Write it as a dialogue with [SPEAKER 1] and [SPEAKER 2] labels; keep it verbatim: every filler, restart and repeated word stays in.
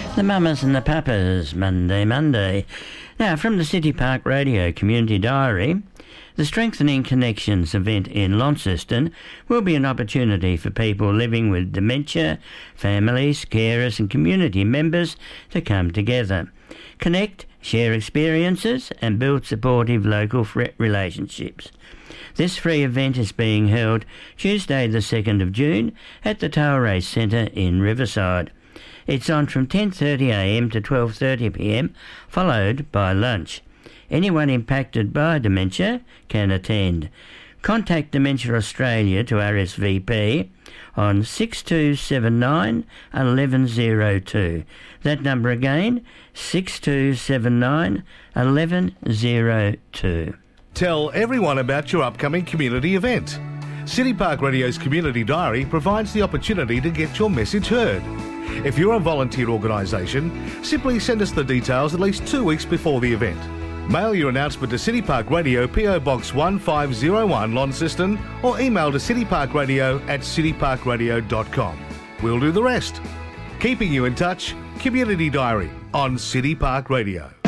[SPEAKER 1] The Mamas and the Papas, Monday, Monday. Now, from the City Park Radio Community Diary, the Strengthening Connections event in Launceston will be an opportunity for people living with dementia, families, carers and community members to come together, connect, share experiences and build supportive local relationships. This free event is being held Tuesday the second of June at the Tail Race Centre in Riverside. It's on from ten thirty a m to twelve thirty p m, followed by lunch. Anyone impacted by dementia can attend. Contact Dementia Australia to R S V P on six two seven nine, one one zero two. That number again, six two seven nine, one one zero two.
[SPEAKER 2] Tell everyone about your upcoming community event. City Park Radio's Community Diary provides the opportunity to get your message heard. If you're a volunteer organisation, simply send us the details at least two weeks before the event. Mail your announcement to City Park Radio, P O Box one five zero one, Launceston, or email to cityparkradio at cityparkradio dot com. We'll do the rest. Keeping you in touch, Community Diary on City Park Radio.